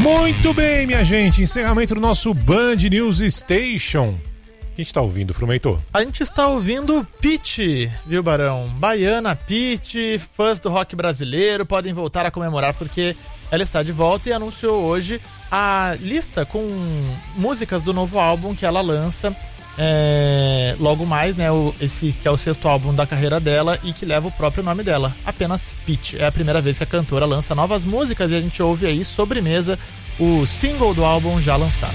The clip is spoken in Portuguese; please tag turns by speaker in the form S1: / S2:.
S1: Muito bem, minha gente, encerramento do nosso Band News Station. O que a gente tá ouvindo, Frumeitor?
S2: A gente está ouvindo Pitty, viu, Barão? Baiana, Pitty, fãs do rock brasileiro podem voltar a comemorar porque ela está de volta e anunciou hoje a lista com músicas do novo álbum que ela lança logo mais, né? Esse que é o 6º álbum da carreira dela e que leva o próprio nome dela, apenas Pitty. É a primeira vez que a cantora lança novas músicas e a gente ouve aí Sobremesa, o single do álbum já lançado.